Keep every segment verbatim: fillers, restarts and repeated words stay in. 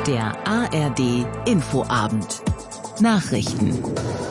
Der A R D Infoabend. Nachrichten.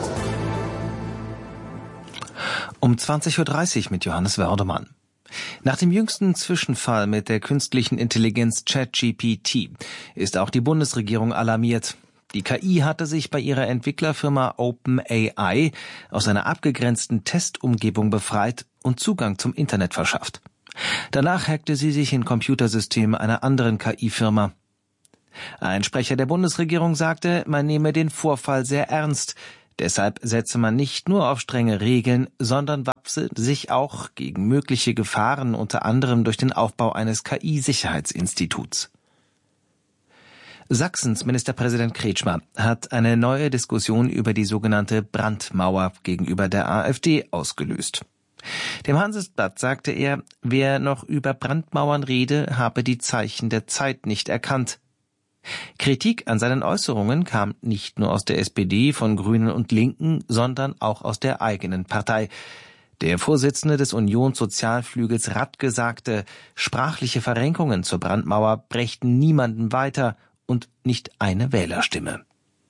Um zwanzig Uhr dreißig mit Johannes Wördemann. Nach dem jüngsten Zwischenfall mit der künstlichen Intelligenz ChatGPT ist auch die Bundesregierung alarmiert. Die K I hatte sich bei ihrer Entwicklerfirma OpenAI aus einer abgegrenzten Testumgebung befreit und Zugang zum Internet verschafft. Danach hackte sie sich in Computersysteme einer anderen K I-Firma. Ein Sprecher der Bundesregierung sagte, man nehme den Vorfall sehr ernst. Deshalb setze man nicht nur auf strenge Regeln, sondern wapse sich auch gegen mögliche Gefahren, unter anderem durch den Aufbau eines K I-Sicherheitsinstituts. Sachsens Ministerpräsident Kretschmer hat eine neue Diskussion über die sogenannte Brandmauer gegenüber der AfD ausgelöst. Dem Handelsblatt sagte er, wer noch über Brandmauern rede, habe die Zeichen der Zeit nicht erkannt. Kritik an seinen Äußerungen kam nicht nur aus der S P D, von Grünen und Linken, sondern auch aus der eigenen Partei. Der Vorsitzende des Unionssozialflügels Radke sagte, sprachliche Verrenkungen zur Brandmauer brächten niemanden weiter und nicht eine Wählerstimme.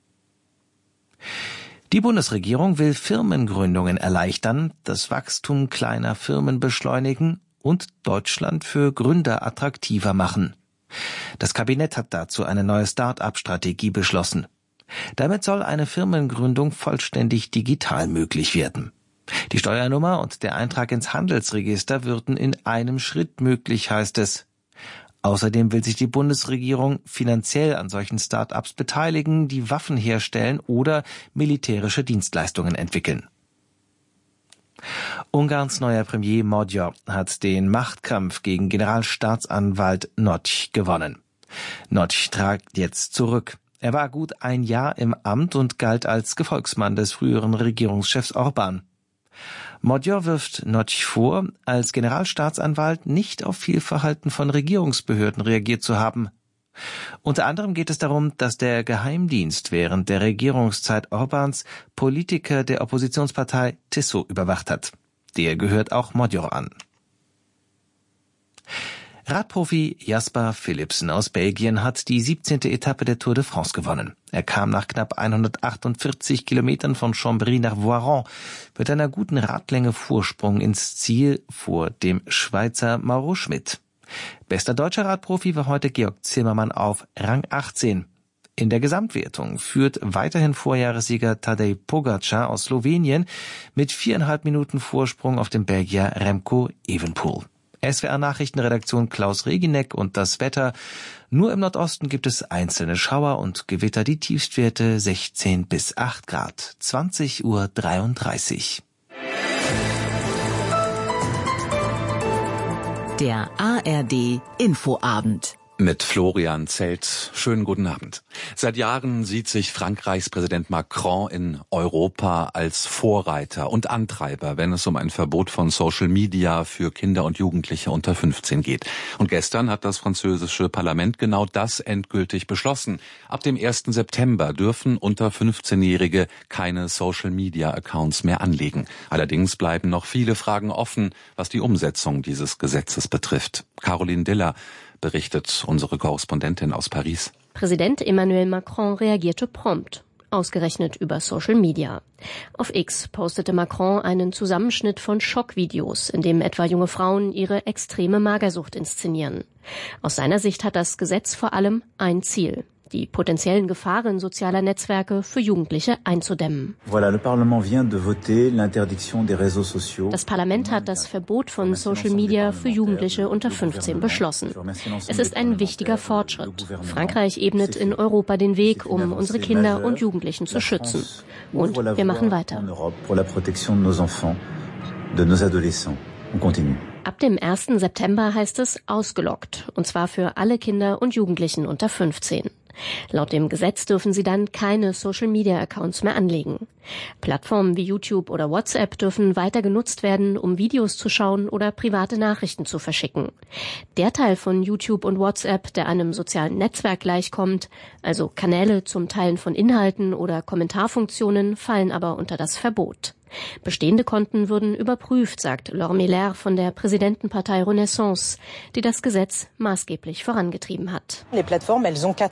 Die Bundesregierung will Firmengründungen erleichtern, das Wachstum kleiner Firmen beschleunigen und Deutschland für Gründer attraktiver machen. Das Kabinett hat dazu eine neue Start-up-Strategie beschlossen. Damit soll eine Firmengründung vollständig digital möglich werden. Die Steuernummer und der Eintrag ins Handelsregister würden in einem Schritt möglich, heißt es. Außerdem will sich die Bundesregierung finanziell an solchen Start-ups beteiligen, die Waffen herstellen oder militärische Dienstleistungen entwickeln. Ungarns neuer Premier Magyar hat den Machtkampf gegen Generalstaatsanwalt Nagy gewonnen. Nagy trat jetzt zurück. Er war gut ein Jahr im Amt und galt als Gefolgsmann des früheren Regierungschefs Orbán. Magyar wirft Nagy vor, als Generalstaatsanwalt nicht auf Fehlverhalten von Regierungsbehörden reagiert zu haben. Unter anderem geht es darum, dass der Geheimdienst während der Regierungszeit Orbáns Politiker der Oppositionspartei Tiso überwacht hat. Der gehört auch Magyar an. Radprofi Jasper Philipsen aus Belgien hat die siebzehnte Etappe der Tour de France gewonnen. Er kam nach knapp hundertachtundvierzig Kilometern von Chambéry nach Voiron mit einer guten Radlänge Vorsprung ins Ziel vor dem Schweizer Mauro Schmid. Bester deutscher Radprofi war heute Georg Zimmermann auf Rang achtzehn. In der Gesamtwertung führt weiterhin Vorjahressieger Tadej Pogačar aus Slowenien mit viereinhalb Minuten Vorsprung auf dem Belgier Remco Evenepoel. S W R-Nachrichtenredaktion Klaus Regineck und das Wetter. Nur im Nordosten gibt es einzelne Schauer und Gewitter, die Tiefstwerte sechzehn bis acht Grad. zwanzig Uhr dreiunddreißig. Der A R D Infoabend. Mit Florian Zelt. Schönen guten Abend. Seit Jahren sieht sich Frankreichs Präsident Macron in Europa als Vorreiter und Antreiber, wenn es um ein Verbot von Social Media für Kinder und Jugendliche unter fünfzehn geht. Und gestern hat das französische Parlament genau das endgültig beschlossen. Ab dem ersten September dürfen unter fünfzehnjährige keine Social Media Accounts mehr anlegen. Allerdings bleiben noch viele Fragen offen, was die Umsetzung dieses Gesetzes betrifft. Caroline Diller berichtet unsere Korrespondentin aus Paris. Präsident Emmanuel Macron reagierte prompt, ausgerechnet über Social Media. Auf X postete Macron einen Zusammenschnitt von Schockvideos, in dem etwa junge Frauen ihre extreme Magersucht inszenieren. Aus seiner Sicht hat das Gesetz vor allem ein Ziel: die potenziellen Gefahren sozialer Netzwerke für Jugendliche einzudämmen. Das Parlament hat das Verbot von Social Media für Jugendliche unter fünfzehn beschlossen. Es ist ein wichtiger Fortschritt. Frankreich ebnet in Europa den Weg, um unsere Kinder und Jugendlichen zu schützen. Und wir machen weiter. Ab dem ersten September heißt es ausgelockt, und zwar für alle Kinder und Jugendlichen unter fünfzehn. Laut dem Gesetz dürfen sie dann keine Social-Media-Accounts mehr anlegen. Plattformen wie YouTube oder WhatsApp dürfen weiter genutzt werden, um Videos zu schauen oder private Nachrichten zu verschicken. Der Teil von YouTube und WhatsApp, der einem sozialen Netzwerk gleichkommt, also Kanäle zum Teilen von Inhalten oder Kommentarfunktionen, fallen aber unter das Verbot. Bestehende Konten würden überprüft, sagt Laure Miller von der Präsidentenpartei Renaissance, die das Gesetz maßgeblich vorangetrieben hat. Die Plattformen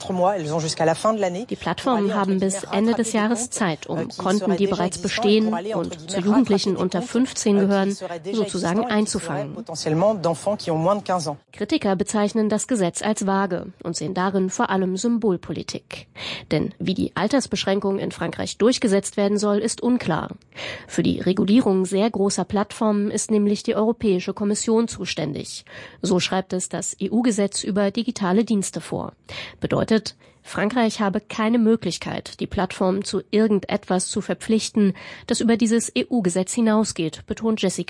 haben bis Ende des Jahres Zeit, um Konten, die bereits bestehen und zu Jugendlichen unter fünfzehn gehören, sozusagen einzufangen. Kritiker bezeichnen das Gesetz als vage und sehen darin vor allem Symbolpolitik. Denn wie die Altersbeschränkung in Frankreich durchgesetzt werden soll, ist unklar. Für die Regulierung sehr großer Plattformen ist nämlich die Europäische Kommission zuständig. So schreibt es das E U-Gesetz über digitale Dienste vor. Bedeutet, Frankreich habe keine Möglichkeit, die Plattformen zu irgendetwas zu verpflichten, das über dieses E U-Gesetz hinausgeht, betont Jessica